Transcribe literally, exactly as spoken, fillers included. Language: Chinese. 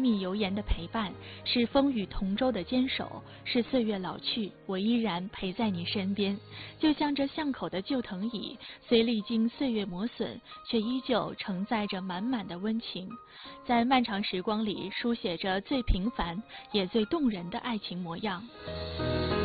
密油盐的陪伴，是风雨同舟的坚守，是岁月老去，我依然陪在你身边。就像这巷口的旧藤椅，虽历经岁月磨损，却依旧承载着满满的温情，在漫长时光里书写着最平凡也最动人的爱情模样。